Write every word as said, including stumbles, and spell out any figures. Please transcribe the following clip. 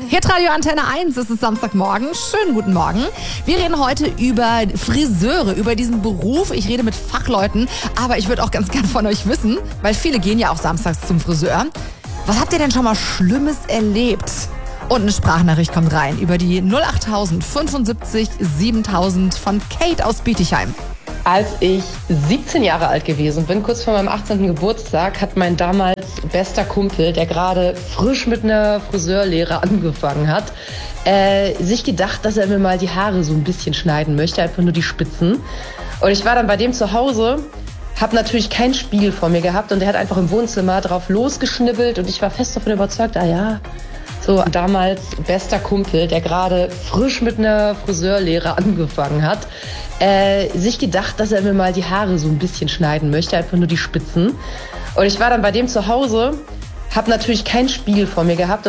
Hitradio Antenne eins, es ist Samstagmorgen. Schönen guten Morgen. Wir reden heute über Friseure, über diesen Beruf. Ich rede mit Fachleuten, aber ich würde auch ganz gern von euch wissen, weil viele gehen ja auch samstags zum Friseur. Was habt ihr denn schon mal Schlimmes erlebt? Und eine Sprachnachricht kommt rein über die null achttausend fünfundsiebzig siebentausend von Kate aus Bietigheim. Als ich siebzehn Jahre alt gewesen bin, kurz vor meinem achtzehnten Geburtstag, hat mein damals bester Kumpel, der gerade frisch mit einer Friseurlehre angefangen hat, äh, sich gedacht, dass er mir mal die Haare so ein bisschen schneiden möchte, einfach nur die Spitzen. Und ich war dann bei dem zu Hause, habe natürlich keinen Spiegel vor mir gehabt und er hat einfach im Wohnzimmer drauf losgeschnibbelt und ich war fest davon überzeugt, ah ja, so damals bester Kumpel, der gerade frisch mit einer Friseurlehre angefangen hat, äh, sich gedacht, dass er mir mal die Haare so ein bisschen schneiden möchte, einfach nur die Spitzen. Und ich war dann bei dem zu Hause, habe natürlich keinen Spiegel vor mir gehabt